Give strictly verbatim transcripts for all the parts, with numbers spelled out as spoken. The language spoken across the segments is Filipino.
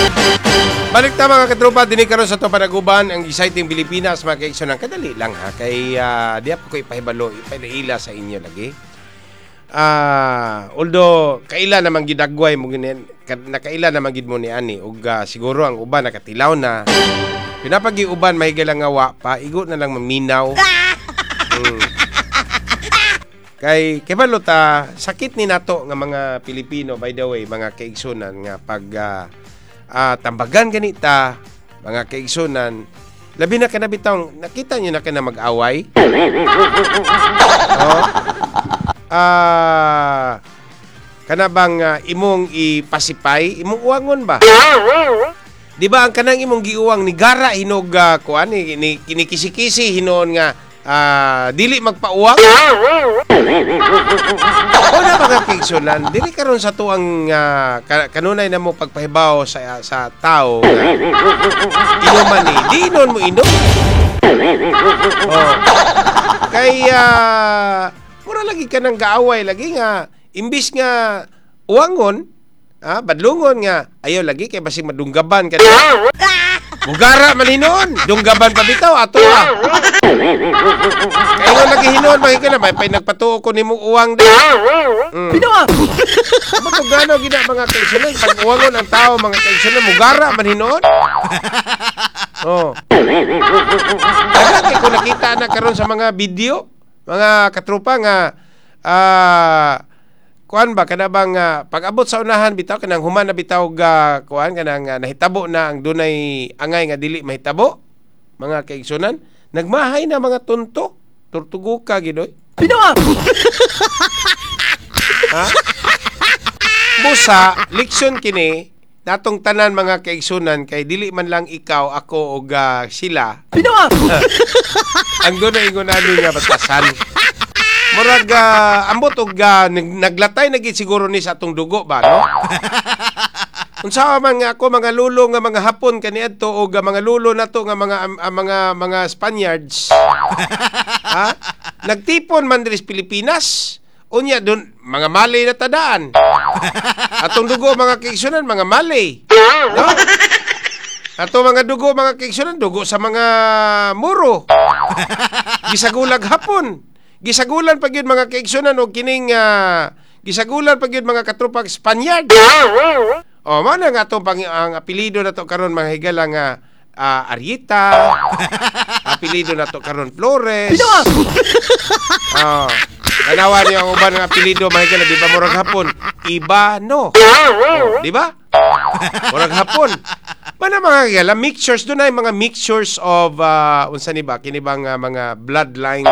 Balik ta mga katropa, dinig karon sa to panaguban ang exciting Pilipinas mga kaigsoon ng kadali lang ha kay uh, di ako ko ipahibalo ipaila sa inyo lagi. Ah, uh, although kaila namang gidagway mo ginin nakaila namang gid mo ni ani ug uh, siguro ang uban nakatilaw na. Pinapagi uban mahigalang nga wa pa igo na lang maminaw. Hmm. Kay kebalo ta sakit ni nato nga mga Pilipino by the way mga kaigsunan nga pag uh, uh, tambagan ganita mga kaigsunan labi na kanabitaw nakita niyo na kana mag-away. Oh. Ah, uh, kana bang uh, imong ipasipay imong uwangon ba? Di ba ang kanang imong giuwang ni gara hinog uh, kuan ni, ni kinikisi-kisi hinon nga uh, dili magpauwang? O na mga kaigsunan, dili karon sa tuang uh, kanunay na mo pagpahibaw sa sa tao nga inuman ni di inon mo inom. Oh. Kaya mura lagi ka nang gaaway lagi nga imbis nga uwangon ah badlungon nga ayaw lagi kay basig madunggaban ka mugara man hinon dunggaban pa bitaw ato ah kayo lagi hinon makita na may pay nagpatuo ko nimo uwang di mm. Pinawa amo to gano gina mga kaigsunan pag uwangon ang tao mga kaigsunan mugara man hinon. Oh kaya ko nakita na karon sa mga video mga katropa nga ah uh, kuan ba kana bang uh, pag-abot sa unahan bitaw kanang human na bitaw ga kuan kanang uh, nahitabo na ang dunay angay nga dili mahitabo mga kaigsunan nagmahay na mga tunto tortuguka gidoy pinawa ha busa leksyon kini natong tanan mga kaigsunan kay dili man lang ikaw ako og uh, sila pinawa ang dunay ingon ani nga batasan murag uh, ambot og uh, naglatay na gid siguro ni sa atong dugo ba no unsa man nga ako mga lulo nga mga Hapon kaniadto og uh, mga lulo nato nga mga uh, mga mga Spaniards ha nagtipon man diri sa Pilipinas unya don mga Malay na tadaan atong dugo mga kaigsunan mga Malay no ato mga dugo mga kaigsunan dugo sa mga Moro gisagulag Hapon gisagulan pa gyud mga kaigsunan og kining uh, gisagulan pa gyud mga katropang Spaniard. Oh, mao na nga atong pang ang apelyido nato karon mga higala nga uh, Arieta. Apelyido nato karon Flores. Oh. Kanawa niyo ang uban nga apelyido mga higala di ba murag Hapon? Ibano. Oh, di ba? Murag Hapon. Mana mga higala mixtures dunay mga mixtures of uh, unsa ni ba kini bang uh, mga bloodlines.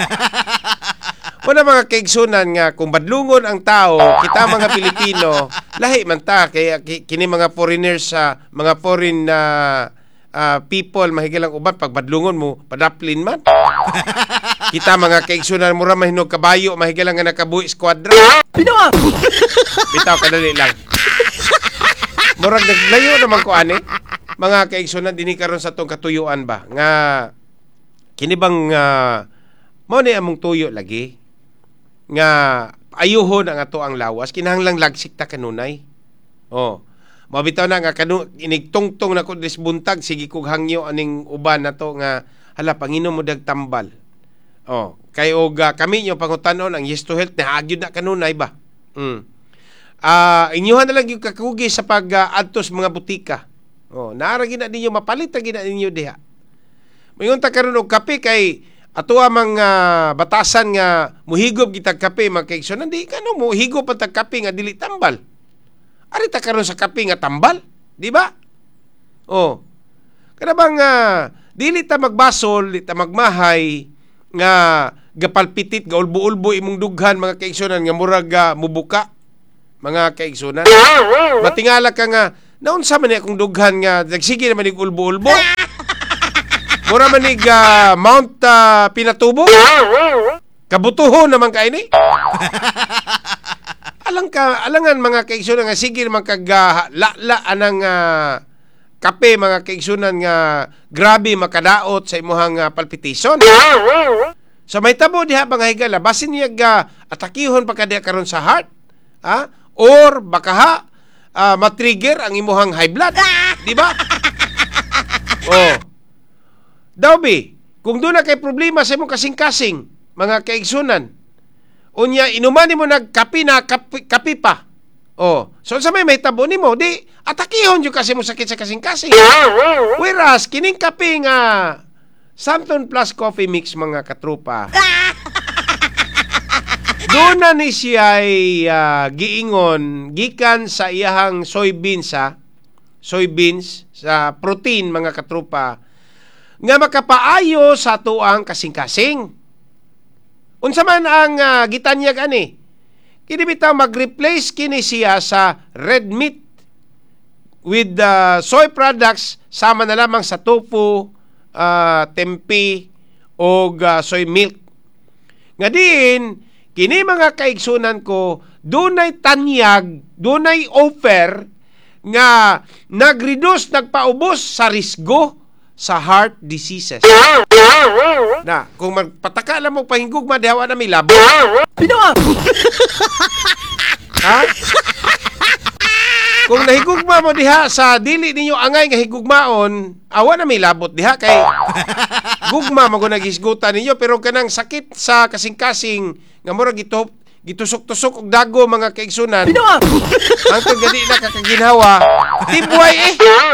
Una mga kaigsunan nga kung badlungon ang tao, kita mga Pilipino, lahi man ta kay kini mga foreigners sa uh, mga foreign na uh, uh, people mahigilang uban pag badlungon mo padaplin man. Kita mga kaigsunan mura mahinog kabayo mahigilang nga nakabuhi squadra. Pinawa. Bitaw kadali lang. Murag naglayo naman ko ani. Mga kaigsunan dinhi karon sa tong katuyuan ba nga kini bang uh, mao ni among tuyo lagi nga ayuhon ang ato ang lawas kinahanglang lagsik ta kanunay. Oh. Mabitaw na nga kanu inigtungtong na ko disbuntag sige kog hangyo aning uban nato nga hala Panginoon mo dag tambal. Oh, kay og uh, kami nyo pangutanon ang yes to health na agyud na kanunay ba. Mm. Ah, uh, inyohan na lang yung kakugi sa pag uh, adtos mga butika. Oh, naara gina ninyo mapalit ta gina ninyo diha. Mayon ta karon og kape kay ato ang mga batasan nga muhigop kitag kape mga kaigsunan di kano mo higop pa tag kape nga dili tambal. Ari ta karon sa kape nga tambal, di ba? Oh. Kada bang uh, dili ta magbasol, dili ta magmahay nga gapalpitit ga ulbo-ulbo imong dughan mga kaigsunan nga murag uh, mubuka mga kaigsunan. Matingala ka nga naunsa man ni akong dughan nga nagsige naman ig ulbo-ulbo. Mura manig uh, Mount uh, Pinatubo. Kabutuhon naman kay ni. Alang ka alangan mga kaigsunan nga sige naman kag uh, la-la anang uh, kape mga kaigsunan nga grabe makadaot sa imuhang uh, palpitation. So may tabo diha mga higala basin niya uh, atakihon pa kada karon sa heart. Ha? Or baka ha uh, matrigger ang imuhang high blood. Di ba? Oh. Dawbi, kung doon na kay problema sa imong kasing-kasing, mga kaigsunan, unya, inuman mo nagkapi na kapi, kapi pa. Oh. So, sa may may tabo ni mo, di, atakihon yung kasi mo sakit sa kasing-kasing. Whereas, kining kapi nga, Santon Plus Coffee Mix, mga katrupa, doon na ni siya ay uh, giingon, gikan sa iyahang soybeans, ha? Soybeans, sa protein, mga katrupa, nga makapaayo sa tuang kasing-kasing. Unsa man ang uh, gitanyag ani? Kini bitaw mag-replace kini siya sa red meat with uh, soy products sama na lamang sa tofu, uh, tempeh o uh, soy milk. Nga din, kini mga kaigsunan ko, dunay tanyag, dunay offer nga nag-reduce, nagpaubos sa risgo sa heart diseases. Na, kung magpataka lang mo pahingugma, dihawa na may labo. Pinawa! Ha? Kung nahigugma mo diha sa dili ninyo angay nga higugmaon, awa na may labot diha kay gugma mo kung nagisgutan ninyo, pero kanang sakit sa kasing-kasing nga mura gitop gitusok-tusok og dago, mga kaigsunan. Pinawa! Hangtod gadi na kakaginhawa, tibuay eh.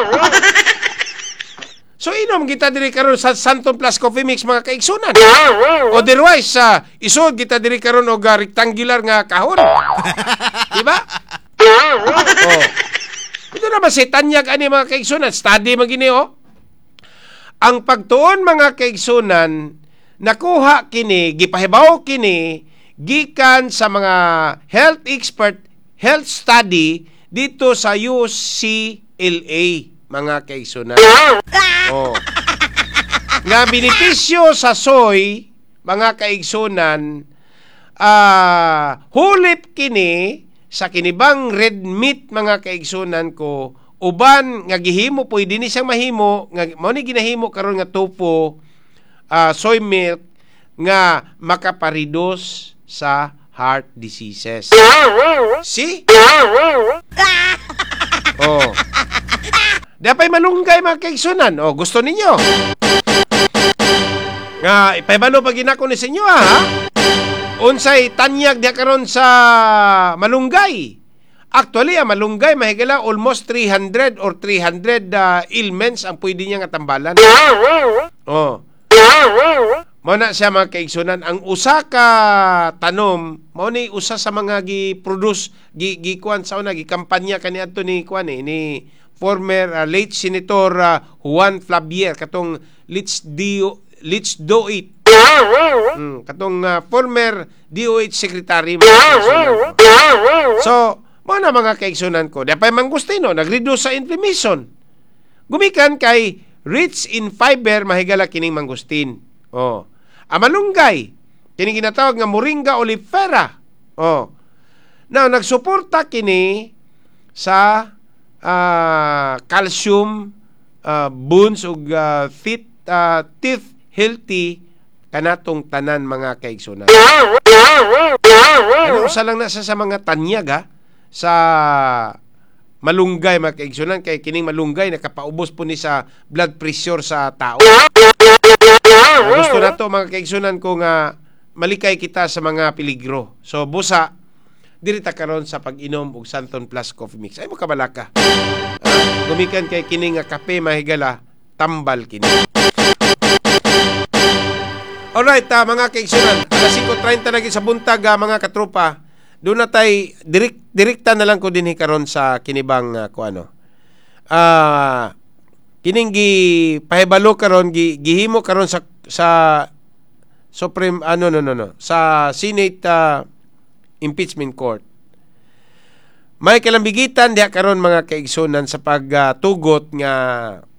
So, inom kita diri karon sa Santon Plus Coffee Mix, mga kaigsunan. Otherwise, sa uh, isod kita diri karon og uh, rectangular nga kahon. Diba? Oh. Ito naman si tanyag ani, mga kaigsunan. Study magini, oh. Ang pagtuon, mga kaigsunan, nakuha kini, gipahibaw kini, gikan sa mga health expert, health study dito sa U C L A, mga kaigsunan. Oh. Nga benepisyo sa soy, mga kaigsunan, uh, hulip kini sa kinibang red meat, mga kaigsunan ko, uban nga gihimo pwede ni siyang mahimo, nga mao ni ginahimo karon nga tofu, uh, soy milk nga makaparidos sa heart diseases. See? Oh. Dapay malunggay, mga kaigsunan. O, gusto ninyo? Nga, ipaybalo pag ginako ni sinyo, ha? Unsay tanyag diya karon sa malunggay. Actually, ang malunggay, mahigala almost three hundred or three hundred uh, ailments ang pwede niya nga tambalan. O. Mao na siya, mga kaigsunan. Ang usa ka tanom, mao ni usa sa mga gi-produce, gi-kuan sa una, gi-kampanya kaniadto ni kuan eh, ni former uh, late Senator uh, Juan Flavier, katong Let's Do Let's Do It. Mm, katong uh, former D O H secretary. So, mo na, mga kaigsunan ko, dapay mangustino, nag-reduce sa inflammation. Gumikan kay rich in fiber, mahigala kining mangustin. Oh. Ang malunggay, kining ginatawag nga Moringa oleifera. Oh. Now, nagsuporta kini sa Uh, calcium, uh, bones ug uh, teeth, uh, teeth healthy kanatong tanan, mga kaigsunan. Ano usa lang na sa, sa mga tanyag, ha, sa malunggay, mga kaigsunan, kay kining malunggay nakapaubos po ni sa blood pressure sa tao. Uh, gusto na to, mga kaigsunan, ko nga malikay kita sa mga peligro. So, busa dirita karon sa pag-inom og Santon Plus Coffee Mix. Ay mo kabalaka. Ah, gumikan kay kini nga kape, mahigala tambal kini. Alright, uh, mga kaigsunan, alas singko treinta na sa buntag, uh, mga katropa. Doon na tay direct direkta na lang ko dinhi karon sa kinibang uh, ko ano. Ah, uh, kining gi pahibalo karon, gi, gihimo karon sa sa Supreme ano no no no sa Senate uh, Impeachment Court. May kalambigitan diha karon, mga kaigsunan, sa pagtugot uh, nga